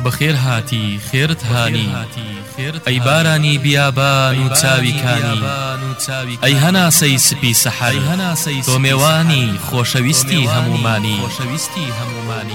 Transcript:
بخێر هاتی خێرت هانی ئەی بارانی بیابان و چاویکانی ئەی هەناسەی سپی سەحەر تۆ میێوانی خۆشەویستی هەمومانی